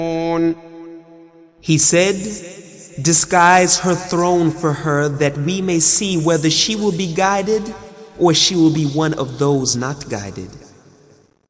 He said, disguise her throne for her that we may see whether she will be guided or she will be one of those not guided.